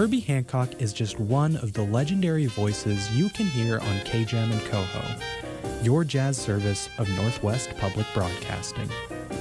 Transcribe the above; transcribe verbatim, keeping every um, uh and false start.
Herbie Hancock is just one of the legendary voices you can hear on K-Jam and Coho, your jazz service of Northwest Public Broadcasting.